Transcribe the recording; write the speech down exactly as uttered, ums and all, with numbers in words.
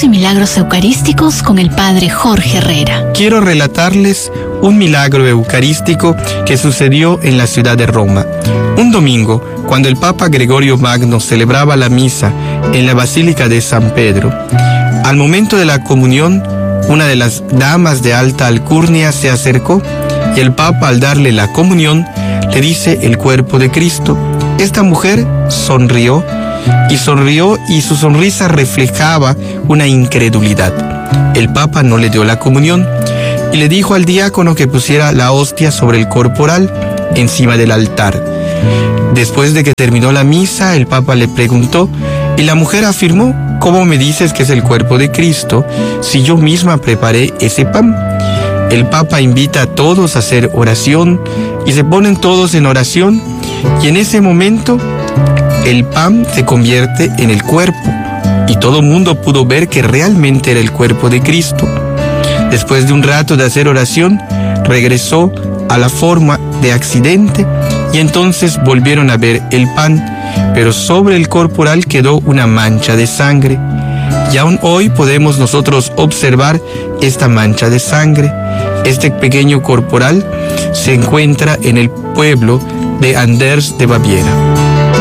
Santos y Milagros Eucarísticos con el Padre Jorge Herrera. Quiero relatarles un milagro eucarístico que sucedió en la ciudad de Roma. Un domingo, cuando el Papa Gregorio Magno celebraba la misa en la Basílica de San Pedro, al momento de la comunión, una de las damas de alta alcurnia se acercó y el Papa, al darle la comunión, le dice el cuerpo de Cristo. Esta mujer sonrió y sonrió y su sonrisa reflejaba una incredulidad. El Papa no le dio la comunión y le dijo al diácono que pusiera la hostia sobre el corporal encima del altar. Después de que terminó la misa, el Papa le preguntó y la mujer afirmó: ¿cómo me dices que es el cuerpo de Cristo si yo misma preparé ese pan? El Papa invita a todos a hacer oración y se ponen todos en oración y en ese momento el pan se convierte en el cuerpo y todo el mundo pudo ver que realmente era el cuerpo de Cristo. Después de un rato de hacer oración, regresó a la forma de accidente y entonces volvieron a ver el pan, pero sobre el corporal quedó una mancha de sangre. Y aún hoy podemos nosotros observar esta mancha de sangre. Este pequeño corporal se encuentra en el pueblo de Anders de Baviera.